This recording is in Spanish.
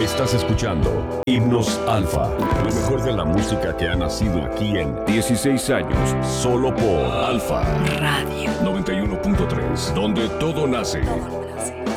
Estás escuchando Himnos Alfa, lo mejor de la música que ha nacido aquí en 16 años, solo por Alfa Radio 91.3, donde todo nace.